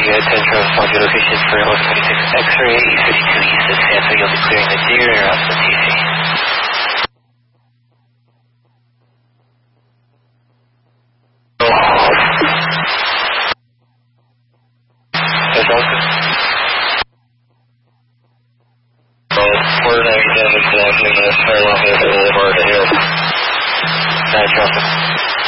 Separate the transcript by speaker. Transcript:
Speaker 1: you had 10 travel find your location for 1126 X-ray, 52 East of Santa. You'll be clearing the deer and out to TC. That's all good. 497 blocking the Fairlawn Boulevard Hill. Nice, Charleston.